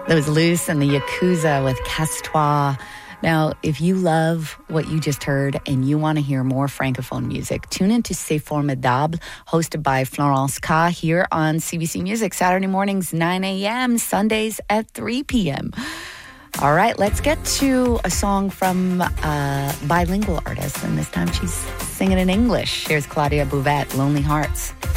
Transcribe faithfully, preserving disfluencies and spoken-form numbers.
That was Loose and the Yakuza with Casse-Toi. Now, if you love what you just heard and you want to hear more Francophone music, tune into C'est Formidable, hosted by Florence K here on C B C Music, Saturday mornings, nine a.m., Sundays at three p.m. All right, let's get to a song from a bilingual artist, and this time she's singing in English. Here's Claudia Bouvette, Lonely Hearts.